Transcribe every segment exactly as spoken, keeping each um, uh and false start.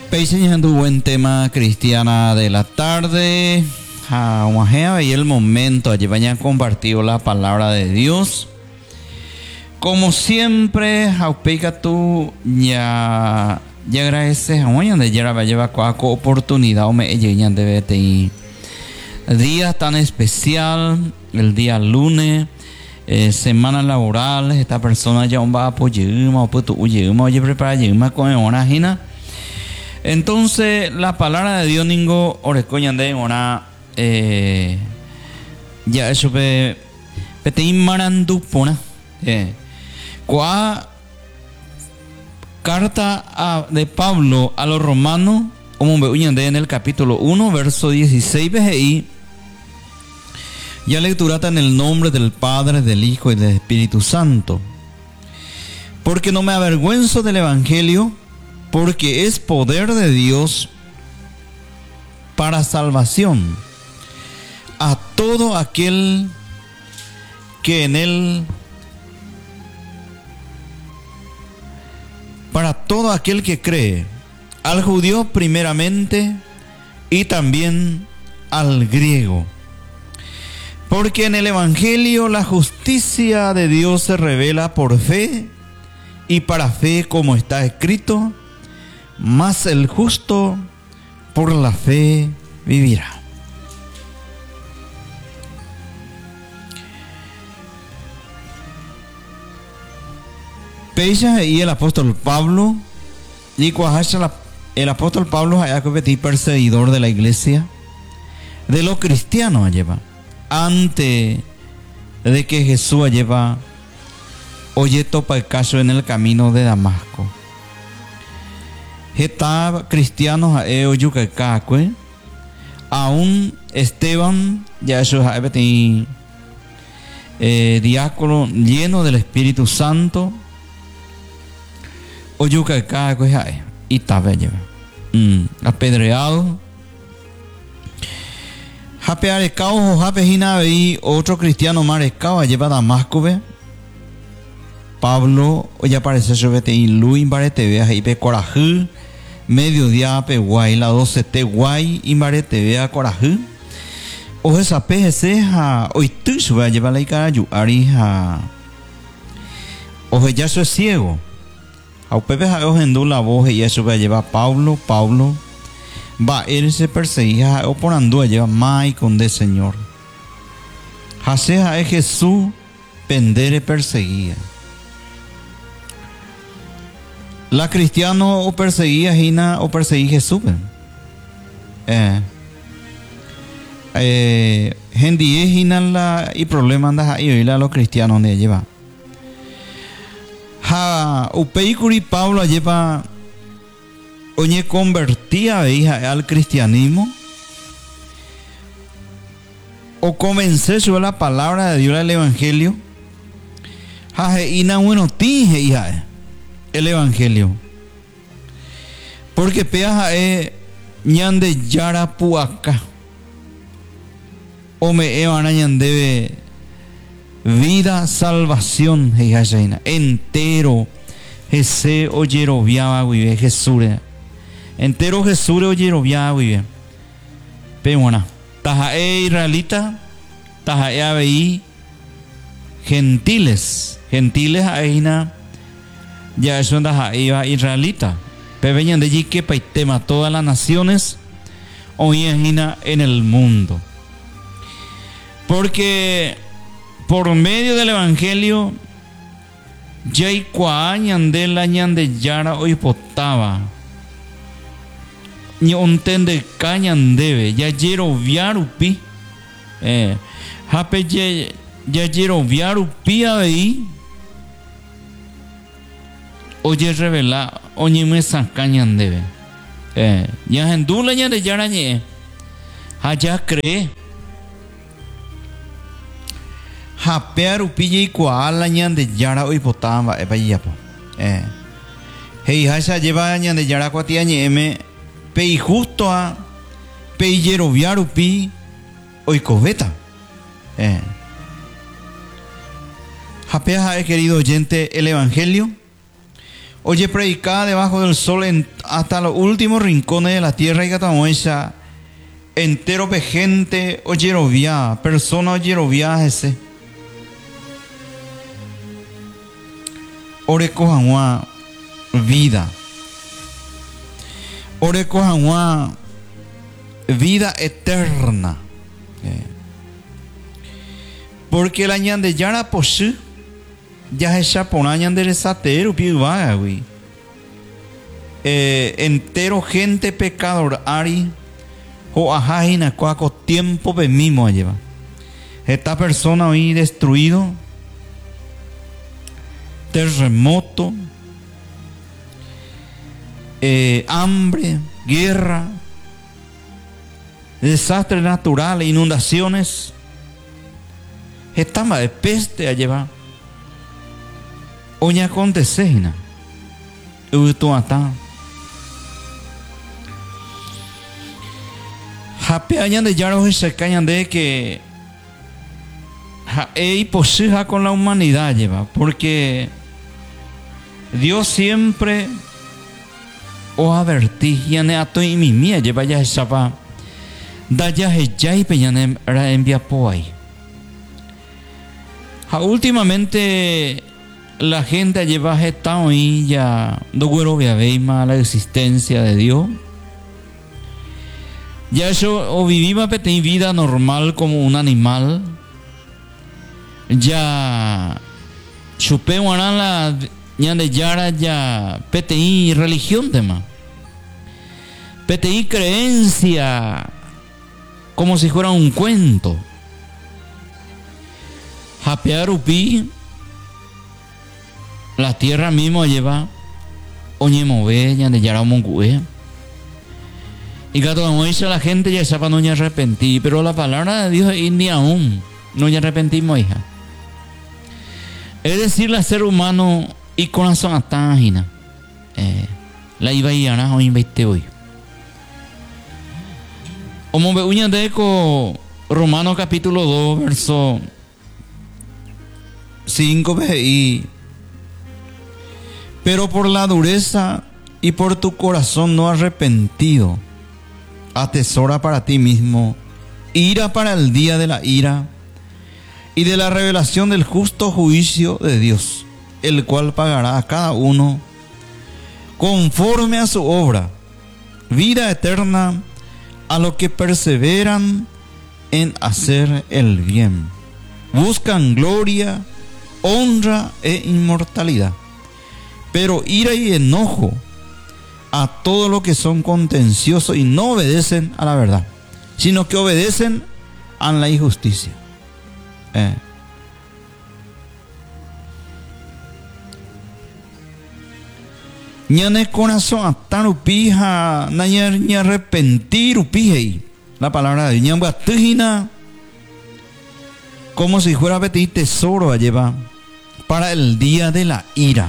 Enseñando buen tema cristiana de la tarde. Y el momento allí vayan compartido la palabra de Dios. Como siempre, auspica tú ya ya agradeces a hoy donde ya va a llevar cualquier oportunidad o me llegan de verte día tan especial, el día lunes, eh, semana laboral. Esta persona ya va a apoyar, o pues tú oye prepara ya con una gina. Entonces la palabra de Dios ningo orecoñan de una eh, ya eso pe te imarandu pona eh cua carta a, de Pablo a los romanos como veían de en el capítulo uno verso dieciséis y ya lectura en el nombre del Padre, del Hijo y del Espíritu Santo, porque no me avergüenzo del evangelio, porque es poder de Dios para salvación a todo aquel que en él, para todo aquel que cree, al judío primeramente y también al griego. Porque en el evangelio la justicia de Dios se revela por fe y para fe, como está escrito: mas el justo por la fe vivirá. Pecha y el apóstol Pablo, y el apóstol Pablo haya cometido perseguidor de la iglesia, de los cristianos lleva, antes de que Jesús lleva oye topa el caso en el camino de Damasco. Estaba cristianos a Eoyucacacue, aún Esteban, ya eso es eh, diácono lleno del Espíritu Santo, Oyucacacue y estaba mm, apedreado. Jape arecao o jape jina y otro cristiano marecao lleva a Damasco ve. Pablo hoy aparece sobre te Luis Barete vea y pe coraje mediodía pe guay la doce te guay y Barete vea coraje o esa P G C ha hoy tú se va a llevar la cara yu arija o ya eso es ciego a pepe ha ojendu la voz y eso va a llevar Pablo Pablo va él se perseguía o por andúa lleva mai con de Señor Jaseja es Jesús pendere perseguía. La cristiano o perseguía Gina o perseguía Jesús. Eh. Eh. Gente Gina la y problema anda ahí oír a los cristianos donde lleva. Ha upeicuri Pablo lleva oye convertía hija al cristianismo o comencé sobre la palabra de Dios el evangelio. Ha ina bueno tije hija el evangelio porque peaja e ñande yara puaca o me evana ñandebe vida salvación entero Jesús oyero viaba vive Jesús entero Jesús oyero viaba vive pero bueno taja e israelita taja e abeí gentiles gentiles aina ya eso anda iba israelita pero venían de allí que paitema todas las naciones hoy en el mundo, porque por medio del evangelio ya y cuañan de la ñan de yara hoy potaba ni un ten de cañan debe ya yero viarupi eh hape ya yero viarupi ahí oye revela oye me sacañan debe eh ya en dula ñan de yara ñe allá cree japear upille y cuala ñan de yara hoy potaba e payapo eh hey hasha lleva ñan de yara cuatia ñeme pe justo a pe yero viarupi hoy coveta eh japea querido oyente el evangelio Oye, predicada debajo del sol en, hasta los últimos rincones de la tierra y catamoesa, entero de gente, oye, rovia, persona, oye, rovia, ese. Ore cojanua vida. Ore cojanua vida eterna. Eh. Porque la ñande yara poshu ya es chapona ñande resatero piuvaga, güey. Eh, entero gente pecador ari o ajajina cuaco tiempo de mismo lleva. Esta persona hoy destruido, terremoto, eh, hambre, guerra, desastres naturales, inundaciones. Esta más de peste a llevar. Oña acontecena. Uto ata. Hape añan de yaro se cañan de que es posible con la humanidad lleva, porque Dios siempre os advertí y ane ato y mi mía lleva ya esa pa da ya ya y peñan era envía po ahí. Últimamente la gente lleva estado ahí ya do güero veima la existencia de Dios. Ya eso o vivimos peti vida normal como un animal. Ya chupé guarán la ñande yara ya peti religión tema. Peti creencia como si fuera un cuento. Japearupi la tierra mismo lleva oñemove ñande yara mongue. Y gato como dice la gente ya sepa no me arrepentí, pero la palabra de Dios es ni aún no me arrepentimos, hija. Es decir, la ser humano y corazón atágina. Eh, la iba a ir a hoy invité hoy. Como ve uña de eco Romanos capítulo dos, verso cinco, y pero por la dureza y por tu corazón no arrepentido, atesora para ti mismo ira para el día de la ira y de la revelación del justo juicio de Dios, el cual pagará a cada uno conforme a su obra, vida eterna a los que perseveran en hacer el bien, buscan gloria, honra e inmortalidad, pero ira y enojo a todo lo que son contenciosos y no obedecen a la verdad, sino que obedecen a la injusticia. Eh. Ñane corazón atán upija, naña ni arrepentir upije. La palabra de Dios, ñamba como si fuera petit tesoro a llevar para el día de la ira.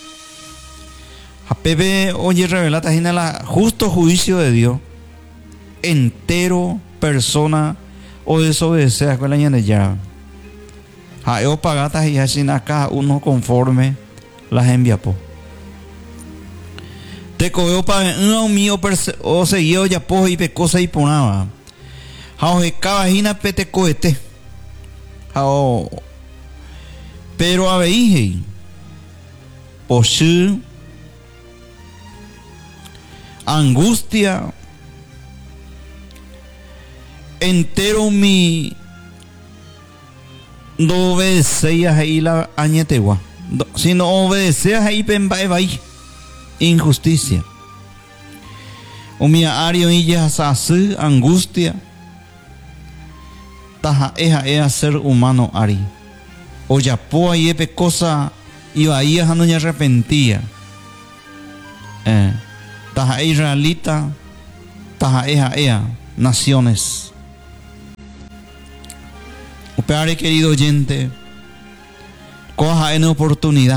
A Pepe oye revelata en el justo juicio de Dios, entero persona o desobedece a la ñane ya. A eo pagatas y así acá uno conforme las enviapo. Te cogió para un mío o seguido ya po y pecosa y ponaba. Hao he cabajina pete cohete. Hao pero a veije poshu angustia entero mi no obedecías ahí la añetegua, si no obedecías ahí pembae vai injusticia o mi ario y ya sasu angustia taja eja ea ser humano ari o ya po ahí epe cosa iba ahí a no me arrepentía eh taja israelita taja eja ea naciones. Padre querido oyente, coja en oportunidad,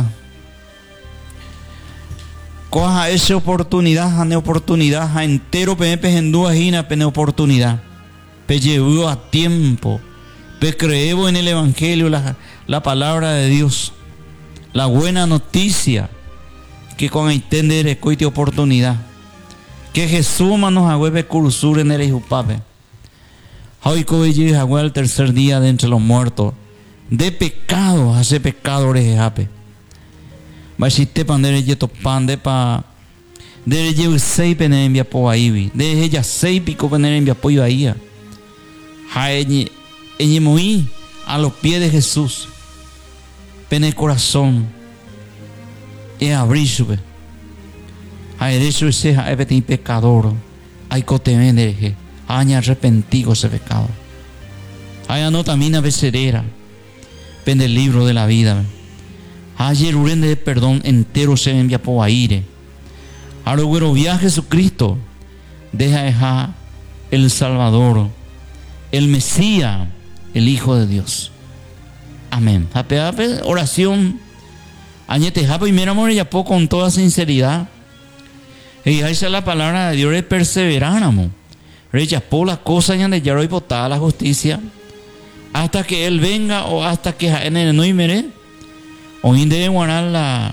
coja esa oportunidad, ane oportunidad, entero pepe en duda hina pene oportunidad, pe llevó a tiempo, pe creemos en el evangelio, la, la palabra de Dios, la buena noticia, que con entender escoite oportunidad. Que Jesús manos agüeve curusur en el hijupape. Hoy coye agüe el tercer día de entre los muertos. De pecado, hace pecado orejape. Va si te pandere yeto pande pa. De lleve seis pener envia po ahí. De ella seis pico pener envia pollo ahí. Ha eñi eñi moí a los pies de Jesús. Pene corazón. E abrir sube. Ha derecho ese ha eveti pecador. Hay cotemene. Aña arrepentido ese pecado. Hay anotamina becerera. Pende el libro de la vida. Ayer urende de perdón entero se envía por aire. Ahora güero viaje Jesucristo. Deja dejar el Salvador. El Mesías. El Hijo de Dios. Amén. Hape, hape, oración. Añete hape y mira amor ya poco con toda sinceridad. Y ahí está la palabra de Dios de perseverar, amor. Rechazó las cosas ya de ya hoy botada la justicia. Hasta que Él venga o hasta que en el no y mere. O debe guardar la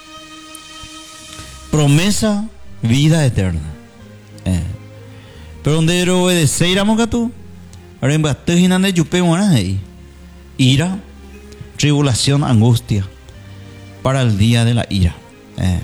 promesa vida eterna. Eh. Pero donde debe obedecer a Mocatú. Ahora en Batejinan de Yupe ahí. Ira, tribulación, angustia. Para el día de la ira. Eh.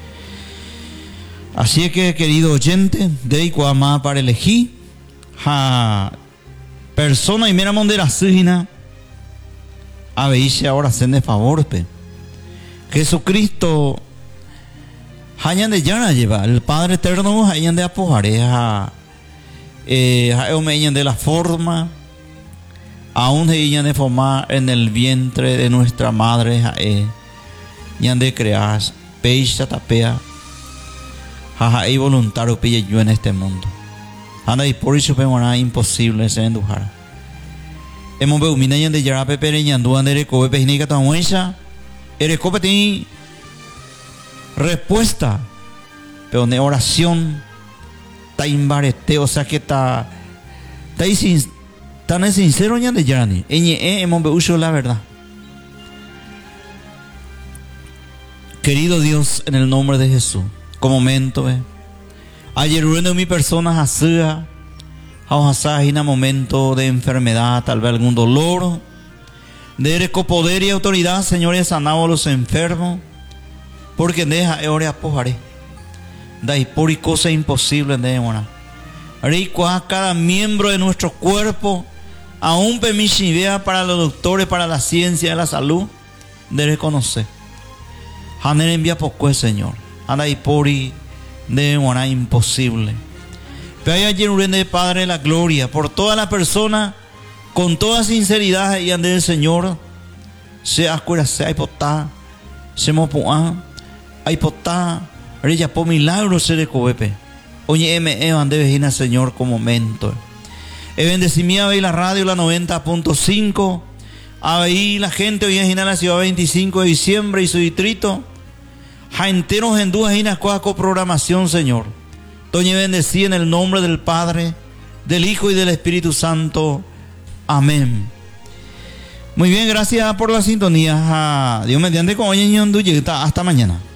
Así es que, querido oyente, de Cuamá para elegir a persona y mera mondera sujina a veise ahora hacen de favor pe. Jesucristo hayan de llana lleva el Padre Eterno hayan de apojare a eh hayan de la forma aún hayan de formar en el vientre de nuestra madre hayan de crear peixa tapea jaja y voluntario pille yo en este mundo. Anda y por eso es imposible se endujar. Hemos visto minayan de yarape pereñan duan de recobe pejnica tan huesa. El recobe tiene respuesta, pero de oración está imbarete, o sea que está está tan sincero ya de yarani. Eñe hemos visto la verdad. Querido Dios, en el nombre de Jesús. Como momento, eh. Ayer uno de mi personas hacía, a en un momento de enfermedad, tal vez algún dolor, de poder y autoridad, Señor, y sanado a los enfermos, porque deja ahora apojaré. Da y por y cosa imposible de ahora. Rico a cada miembro de nuestro cuerpo, aún permisividad para los doctores, para la ciencia de la salud, de reconocer. Haner envía poco, Señor. Anda y por y de una imposible. Pero hay ayer un de Padre de la gloria por toda la persona con toda sinceridad y ande el Señor se acuerda se hay potá se mopuá hay potá rella por milagro se le cobepe oye me evan de vejina Señor como momento e bendecimia veí la radio la noventa punto cinco ahí la gente hoy en la ciudad veinticinco de diciembre y su distrito enteros en dudas y una coprogramación, Señor. Toñe bendecí en el nombre del Padre, del Hijo y del Espíritu Santo. Amén. Muy bien, gracias por la sintonía. Dios mediante con hoy en hasta mañana.